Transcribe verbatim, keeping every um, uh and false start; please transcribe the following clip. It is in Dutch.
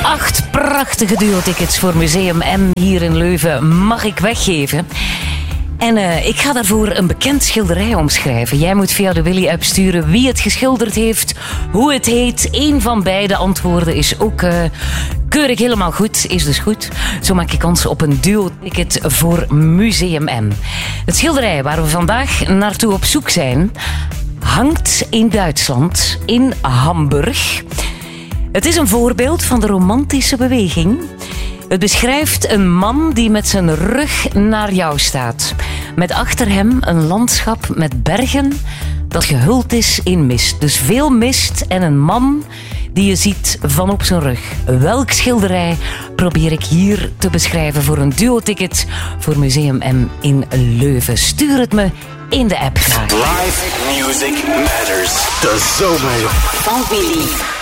Acht prachtige duo-tickets voor Museum M hier in Leuven mag ik weggeven. En uh, ik ga daarvoor een bekend schilderij omschrijven. Jij moet via de Willy-app sturen wie het geschilderd heeft, hoe het heet. Eén van beide antwoorden is ook uh, keurig helemaal goed, is dus goed. Zo maak je kans op een duo-ticket voor Museum M. Het schilderij waar we vandaag naartoe op zoek zijn hangt in Duitsland, in Hamburg. Het is een voorbeeld van de romantische beweging. Het beschrijft een man die met zijn rug naar jou staat. Met achter hem een landschap met bergen dat gehuld is in mist. Dus veel mist en een man die je ziet van op zijn rug. Welk schilderij probeer ik hier te beschrijven voor een duo-ticket voor Museum M in Leuven? Stuur het me in de app graag. Live music matters. De zomer van Willy.